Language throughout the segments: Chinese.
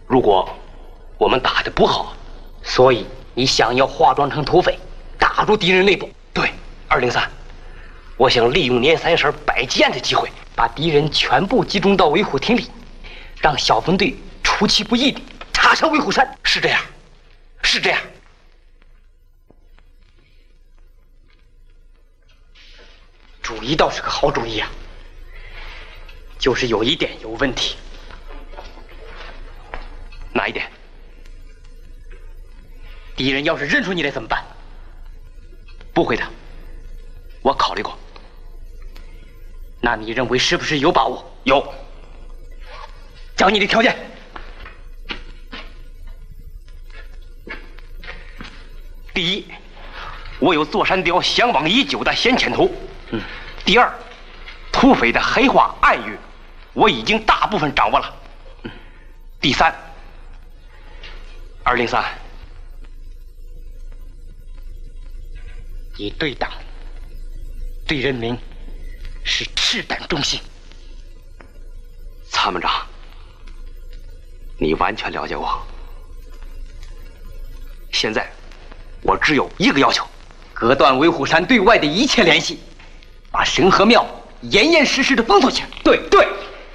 如果我们打得不好， 所以你想要化妆成土匪，打入敌人内部？ 对，203，我想利用年30摆剑的机会， 把敌人全部集中到维护亭里，让小分队出其不意地插上维护山。 是这样，是这样。 主意倒是个好主意啊，就是有一点有问题。 哪一点？ 敌人要是认出你来怎么办？ 不会的，我考虑过。 那你认为是不是有把握？ 有。 讲你的条件。 第一，我有座山雕向往已久的先遣图。第二，土匪的黑话暗语，我已经大部分掌握了。第三，203， 你对党、对人民是赤胆忠心。 参谋长，你完全了解我。现在，我只有一个要求： 隔断维护山对外的一切联系，把神和庙严严实实的封锁起来。对对，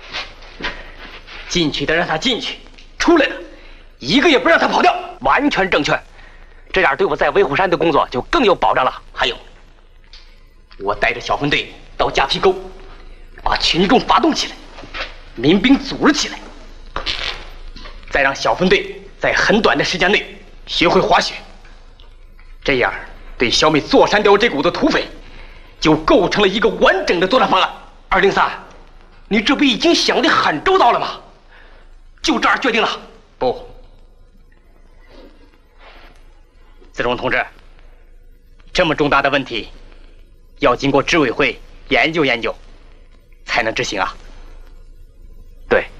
进去的让他进去，出来的一个也不让他跑掉。 完全正确，这样对我在维护山的工作就更有保障了。 还有，我带着小分队到夹皮沟，把群众发动起来，民兵组织起来，再让小分队在很短的时间内学会滑雪，这样对消灭座山雕这股子土匪，就构成了一个完整的作战方案。 203，你这不已经想得很周到了吗？就这样决定了？ 不，子荣同志，这么重大的问题，要经过执委会研究研究，才能执行啊。 对。